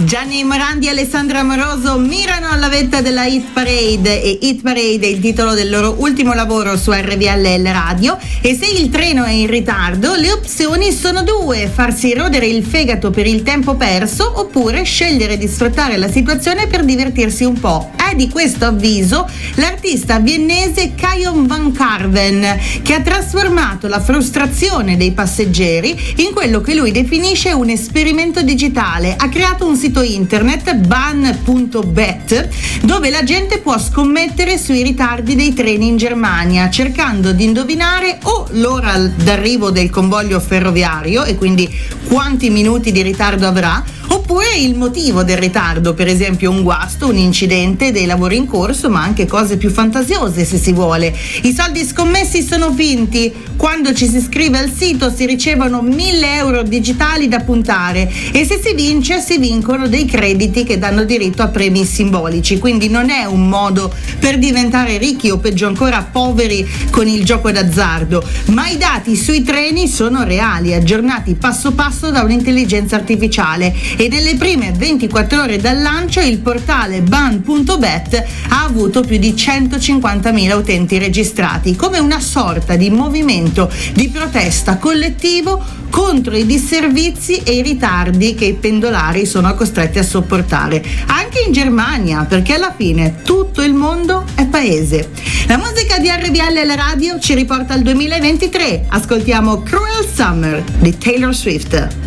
Gianni Morandi e Alessandra Amoroso mirano alla vetta della Hit Parade, e Hit Parade è il titolo del loro ultimo lavoro su RVL Radio. E se il treno è in ritardo, le opzioni sono due: farsi rodere il fegato per il tempo perso oppure scegliere di sfruttare la situazione per divertirsi un po'. È di questo avviso l'artista viennese Kayon Van Carven, che ha trasformato la frustrazione dei passeggeri in quello che lui definisce un esperimento digitale. Ha creato un sito internet, ban.bet, dove la gente può scommettere sui ritardi dei treni in Germania, cercando di indovinare o l'ora d'arrivo del convoglio ferroviario e quindi quanti minuti di ritardo avrà, oppure il motivo del ritardo, per esempio un guasto, un incidente, dei lavori in corso, ma anche cose più fantasiose se si vuole. I soldi scommessi sono finti. Quando ci si iscrive al sito si ricevono 1.000 euro digitali da puntare e se si vince si vincono dei crediti che danno diritto a premi simbolici, quindi non è un modo per diventare ricchi o peggio ancora poveri con il gioco d'azzardo, ma i dati sui treni sono reali, aggiornati passo passo da un'intelligenza artificiale, e nelle prime 24 ore dal lancio il portale ban.bet ha avuto più di 150.000 utenti registrati, come una sorta di movimento di protesta collettivo contro i disservizi e i ritardi che i pendolari sono costretti a sopportare, anche in Germania, perché alla fine tutto il mondo è paese. La musica di RVL alla radio ci riporta al 2023. Ascoltiamo Cruel Summer di Taylor Swift.